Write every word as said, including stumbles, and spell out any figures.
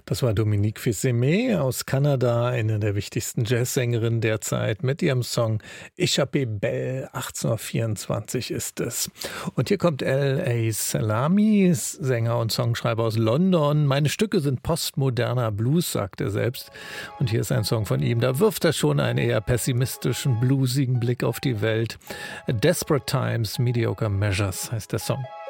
Das war Dominique Fils-Aimé aus Kanada, eine der wichtigsten Jazzsängerinnen derzeit, mit ihrem Song Échappée Belle. achtzehnhundertvierundzwanzig ist es. Und hier kommt L A. Salami, Sänger und Songschreiber aus London. Meine Stücke sind postmoderner Blues, sagt er selbst. Und hier ist ein Song von ihm. Da wirft er schon einen eher pessimistischen, bluesigen Blick auf die Welt. Desperate Times, Mediocre Measures heißt der Song.